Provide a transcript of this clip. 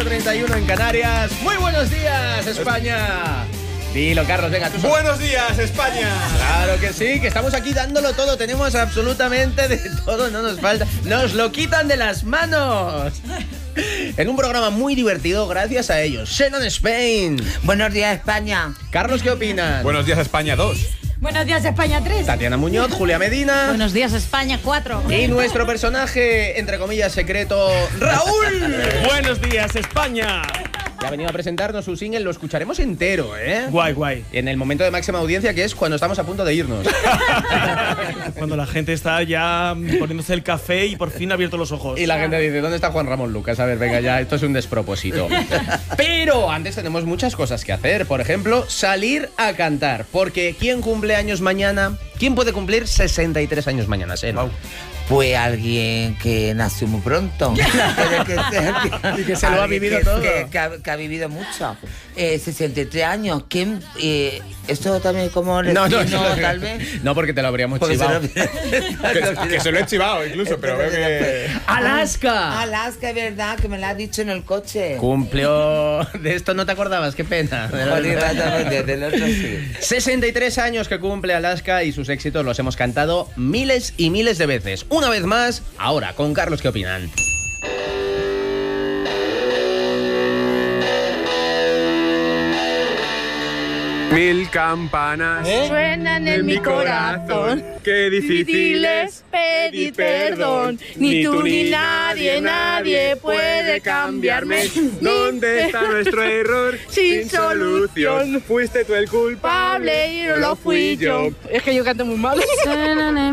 8:31 en Canarias. Muy buenos días, España. Dilo, Carlos, venga, tú. Buenos días, España. Claro que sí, que estamos aquí dándolo todo. Tenemos absolutamente de todo, no nos falta. Nos lo quitan de las manos. En un programa muy divertido gracias a ellos. Shannon Spain. Buenos días, España. Carlos, ¿qué opinas? Buenos días, España 2. Buenos días, España 3. Tatiana Muñoz, Julia Medina. Buenos días, España 4. Y nuestro personaje, entre comillas, secreto, Raúl. Buenos días, España. Ya ha venido a presentarnos su single, lo escucharemos entero, ¿eh? Guay, guay. En el momento de máxima audiencia, que es cuando estamos a punto de irnos. Cuando la gente está ya poniéndose el café y por fin ha abierto los ojos. Y la gente dice, ¿dónde está Juan Ramón Lucas? A ver, venga ya, esto es un despropósito. Pero antes tenemos muchas cosas que hacer. Por ejemplo, salir a cantar. Porque ¿quién cumple años mañana? ¿Quién puede cumplir 63 años mañana, Seno? Wow. Pues alguien que nació muy pronto. Y que se lo ha vivido todo. Que ha vivido mucho. 63 años. ¿Quién? ¿Esto también como No, tal vez? No, porque te lo habríamos Porque chivado. Que se lo he chivado incluso, pero veo que... ¡Alaska! Alaska, es verdad, que me lo has dicho en el coche. Cumplió... De esto no te acordabas, qué pena. Joder, exactamente, del otro sí. 63 años que cumple Alaska y sus éxitos los hemos cantado miles y miles de veces. Una vez más, ahora con Carlos, ¿qué opinan? Mil campanas Suenan en mi corazón. Qué difícil es pedir perdón. Ni tú ni nadie puede cambiarme. ¿Dónde está nuestro error? Sin solución. Fuiste tú el culpable Culpable y no lo fui yo. Es que yo canto muy mal.